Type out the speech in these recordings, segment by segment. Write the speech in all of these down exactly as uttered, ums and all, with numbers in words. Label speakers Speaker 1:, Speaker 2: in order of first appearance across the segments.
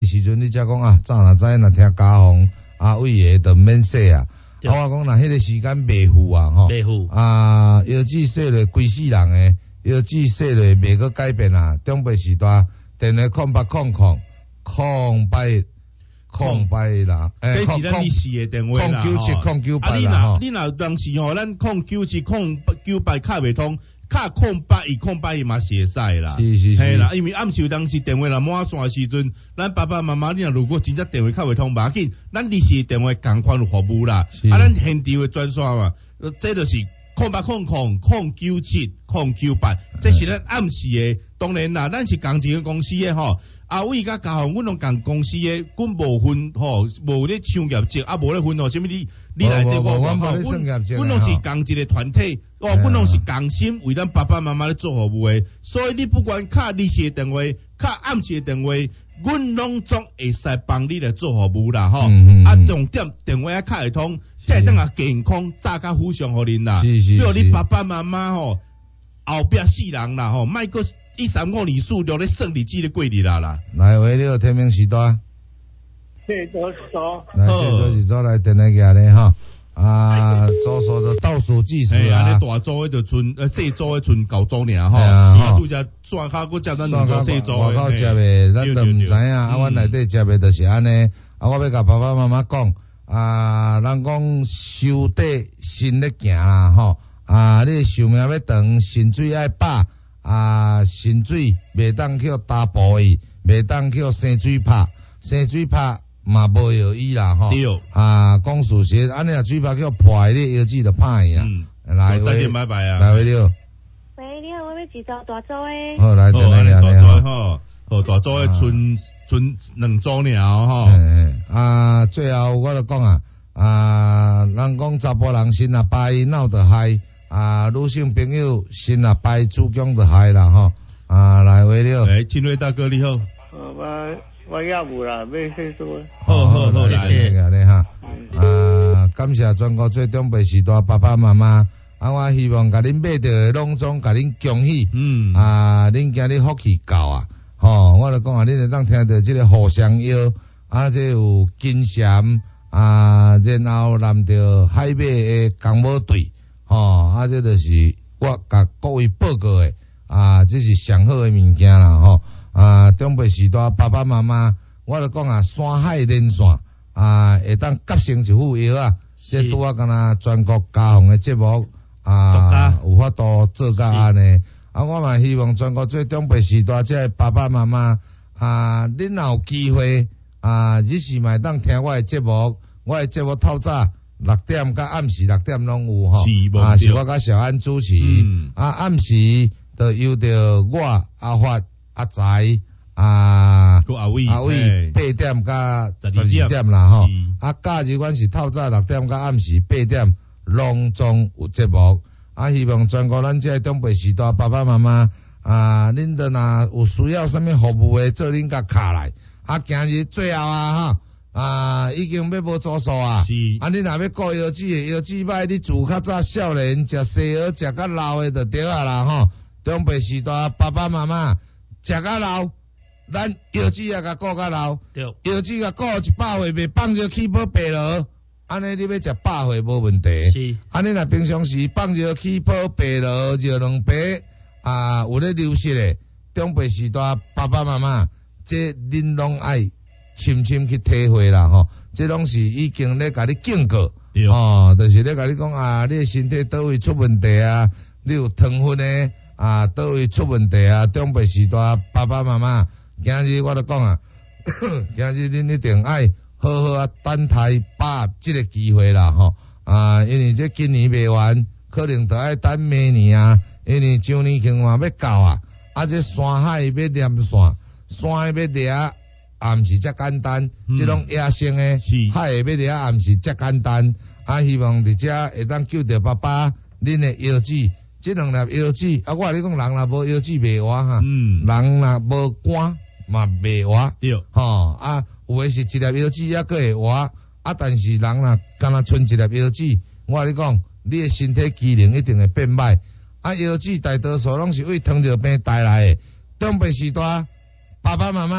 Speaker 1: 时阵，你才讲啊，早若知若听家访啊，胃个就免洗啊。啊，我讲若迄个时间袂赴啊，吼，
Speaker 2: 袂赴
Speaker 1: 啊，药剂洗落规世人诶，药剂洗落袂个改变啊。中北时代电话空八空空空八空八啦，
Speaker 3: 诶，这是咱历史诶电话啦，
Speaker 1: 空九七空九八
Speaker 3: 啦。啊，你若你若当时吼，咱空九七空九八卡袂通。卡空八一空八一嘛是会使啦，
Speaker 1: 是是是，
Speaker 3: 系啦，因为暗时有当时电话若满线时阵，咱爸爸妈妈你若如果真正电话卡袂通，无要紧，咱历史电话共款有服务啦，啊，咱现场诶专线嘛，这就是空八空空空九七空九八，这是咱暗时诶，当然啦，咱是共一个公司诶吼。啊，伟甲嘉宏，阮拢共公司诶，阮无分吼，无咧抢业绩，啊无咧分吼，啥物你你来这个吼，阮阮拢是共一个团体，哦，阮拢是共心为咱爸爸妈妈咧做服务诶，所以你不管卡日时诶电话，卡暗时诶电话，阮拢总会使帮你来做服务啦，吼、嗯嗯，啊，重点电话卡会通，才会当啊健康，早甲互相互恁啦，
Speaker 1: 是是是，
Speaker 3: 比如你爸爸妈妈吼，后壁四人啦，吼，莫个。一三五二四六咧胜利记咧过日啦啦，
Speaker 1: 来为了天明时代，
Speaker 4: 谢多少？
Speaker 1: 来谢多是做来电来个咧哈，啊，做数的倒数计时啊，
Speaker 3: 啊，大组诶就剩呃细组诶剩九组尔吼，是啊，拄只算卡佫接咱两组细组诶，
Speaker 1: 外口接诶，咱都毋知影，啊，阮内底接诶就是安尼，啊，我要甲爸爸妈妈讲，啊，人讲寿底心咧行啦吼，啊，你寿命要长，薪水爱饱。啊，薪水袂当去打补伊，袂当去生水拍，生水拍嘛无药医啦吼。
Speaker 3: 对。
Speaker 1: 啊，讲事实，安尼若水拍去破你药剂就歹去啊。
Speaker 3: 嗯。
Speaker 1: 来，
Speaker 3: 再见，拜拜啊。
Speaker 1: 来，喂你好。
Speaker 5: 喂，你好，我要制造大组诶。
Speaker 1: 好，来，
Speaker 3: 好，
Speaker 1: 来，
Speaker 3: 大组吼，好，大组诶，剩剩两组尔吼。
Speaker 1: 嗯啊，最后我就讲啊，啊，人讲查甫人心若歹，闹得嗨。啊，女性朋友心若歹，主讲就害啦吼。啊，来为了。
Speaker 3: 哎，金瑞大哥你好。
Speaker 4: 我我也有啦，要细数。
Speaker 3: 好好好，
Speaker 1: 谢谢你哈。啊，感谢全国最中北时代爸爸妈妈。啊，我希望甲恁买着拢总甲恁恭喜。
Speaker 3: 嗯。
Speaker 1: 啊，恁今日福气够啊。吼，我就讲啊，恁会当听到即个互相邀，啊，这有金蝉啊，然後南着海马的公母队。吼，啊，这就是我甲各位报告诶，啊，这是上好诶物件啦，吼，啊，中北时代爸爸妈妈，我就讲啊，山海连线，啊，会当合成一副药啊，这拄啊，敢若全国家访诶节目，啊，有法度做甲安尼，啊，我嘛希望全国做中北时代这爸爸妈妈，啊，恁若有机会，啊，日时嘛会当听我诶节目，我诶节目透早。六点甲暗时六点拢有吼，啊是我甲小安主持，嗯、啊暗时就由着我阿发阿财啊
Speaker 3: 阿伟
Speaker 1: 阿伟八點甲十二點啦吼，啊假日阮是透早六點甲暗時八點攏總有節目，啊希望全國咱這中北時代爸爸媽媽啊，恁都若有需要啥物服務誒，做恁甲卡來，啊今日最後啊哈。啊，已經要無做數啊！
Speaker 3: 是
Speaker 1: 啊，你若要顧藥劑誒，藥劑歹，你自較早少年食西藥食較老誒就對啊啦吼。中北時代爸爸媽媽食較老，咱藥劑也甲顧較老。
Speaker 2: 對，
Speaker 1: 藥劑甲顧一百歲，袂放著起寶白落，安尼你要食百歲無問題。
Speaker 2: 是，
Speaker 1: 安尼若平常時放著起寶白落，就兩杯啊，有咧流失誒。中北時代爸爸媽媽，這恁攏愛。深深去體會啦吼，這攏是已經咧甲你警告，哦，就是咧甲你講啊，你身體倒位出問題啊，你有糖分咧啊，倒位出問題啊，中北時代爸爸媽媽，今日我都講啊，今日恁一定愛好好啊等待把握這個機會啦吼，啊，因為這今年未完，可能就愛等明年啊，因為上年慶嘛要到啊，啊這山海要連線，山海要掠。啊，毋是遮簡單，即種野生誒，海要掠啊，毋是遮簡單。啊，希望佇遮會當救着爸爸恁誒藥劑，即兩粒藥劑。啊，我話你講人若無藥劑袂活哈，嗯，人若無肝嘛袂活，
Speaker 3: 對，
Speaker 1: 吼啊，有誒是一粒藥劑還佫會活，啊，但是人若敢若剩一粒藥劑，我話你講，你誒身體機能一定會變歹。啊，藥劑大多數攏是為糖尿病帶來誒，中北時代爸爸媽媽。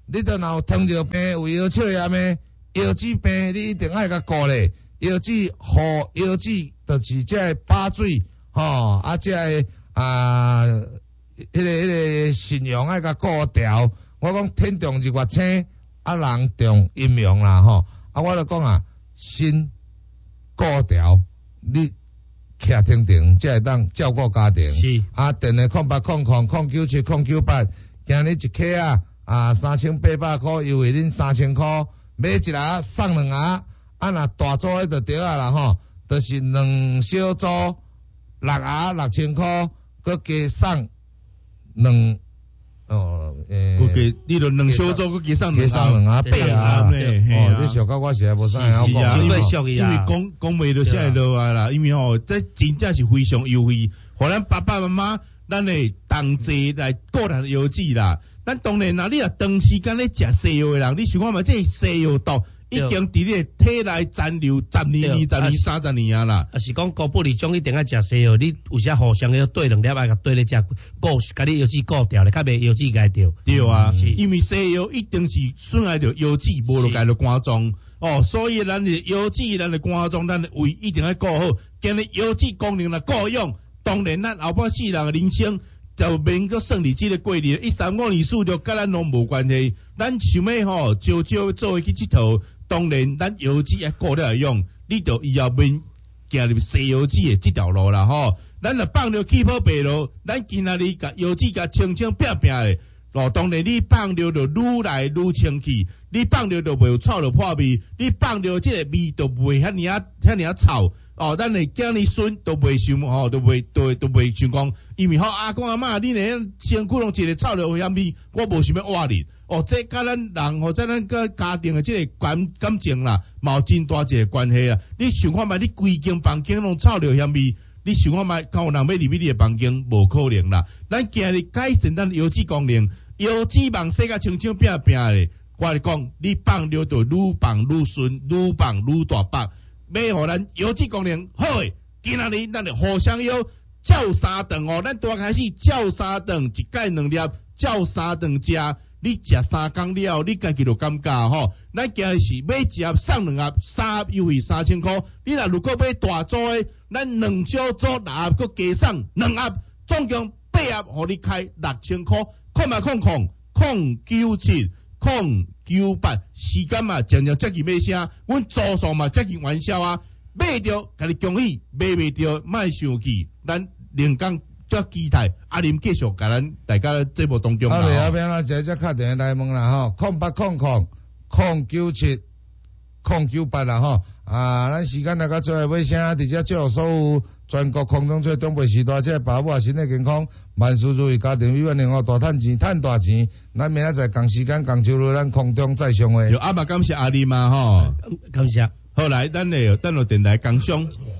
Speaker 1: 你都若有糖尿病、有腰鞘炎的、腰子病，你一定爱甲顾咧。腰子好，腰子就是即个把水，吼、哦，啊，即个啊，迄、那个迄、那个信用爱甲顾调。我讲天重日月星，啊人重阴阳啦，吼，啊，我就讲啊，心顾调，你徛停停，才会当照顾家庭。
Speaker 2: 是
Speaker 1: 啊，电话空八空空空九七空九八，今日一克啊啊三千八百块，优惠恁三千块，买一盒送两盒，啊若大组迄就对啊啦吼，就是两小组六盒六千块，佮加送两哦诶，
Speaker 3: 佮加你著两小组佮加送两
Speaker 1: 加送两盒八盒
Speaker 3: 咧，
Speaker 1: 哦，你小可我实在无啥会晓讲，
Speaker 3: 因为
Speaker 2: 俗伊啊
Speaker 3: 因为讲讲袂着啥会落来啦，因为吼，这真正是非常优惠，互咱爸爸妈妈。咱会同齐来顾咱腰子啦，咱当然啦，你若长时间咧食西药的人，你想看嘛，这西药毒已经伫你体内残留十年、二十年、三十年啊啦。
Speaker 2: 啊是讲高不离种一定爱食西药，你有啥互相要对两粒爱甲对咧食，顾甲你腰子顾掉咧，较袂腰子解掉。
Speaker 3: 对啊，
Speaker 2: 是
Speaker 3: 因为西药一定是损害着腰子，无就解着肝脏。哦，所以咱的腰子、咱的肝脏、咱的胃一定要顾好，今日腰子功能来顾用。当然，咱后半世人的人生就免搁算伫即个过日，一三五二四就甲咱拢无关系。咱想要吼，朝朝做去佚佗，当然咱腰子要顾了用，你就以后免行入西腰子的即条路啦吼。咱若放着起跑白路，咱今仔日甲腰子甲清清拼拼的。哦，当然你放着就愈来愈清气，你放着就袂有臭着破味，你放着即个味就袂遐尔啊遐尔啊臭。哦，咱的囝儿孙都袂想，吼，都袂都都袂想讲，因为吼阿公阿嬷，你连身躯拢一个臭着有香味，我无想要活哩。哦，这甲咱人或者咱个家庭的即个感感情啦，嘛有真大一个关系啊。你想看觅，你规间房间拢臭着香味，你想看觅，敢有人要入去你的房间？无可能啦。咱今日改善咱腰子功能，腰子网洗甲清清拼拼的，我来讲，你放着就愈放愈顺，愈放愈大包。要互咱腰子功能好诶，今仔日咱就互相邀照三顿哦，咱大开始照三顿，一盖两粒，照三顿食，你食三工了，你家己就感觉吼，咱今日是买一盒送两盒，三盒优惠三千块，你若如果买大组诶，咱两小组六盒，佮加送两盒，总共八盒，互你开六千块，空嘛空空空九七。空九八时间嘛，渐渐接近尾声，阮早上嘛接近元宵啊，买着，甲你恭喜；买袂着，莫生气。咱连讲遮期待，阿林继续甲咱大家节目当中啦。
Speaker 1: 啊，后边啦，直接敲电话来问啦吼，空八空空空九七空九八啦吼。啊，咱时间来到最后尾声，伫遮祝所有全国空中最中北时代，即个爸母啊身体健康，万事如意，家庭美满，能够大赚钱，赚大钱。咱明仔载共时间共收入，咱空中再相会。
Speaker 3: 有阿妈感谢阿林嘛吼，
Speaker 2: 感谢。
Speaker 3: 好来，咱嚟等落电台工商。